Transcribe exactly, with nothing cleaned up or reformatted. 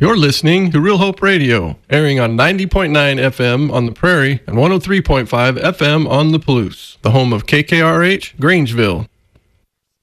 You're listening to Real Hope Radio, airing on ninety point nine F M on the Prairie and one oh three point five F M on the Palouse, the home of K K R H, Grangeville.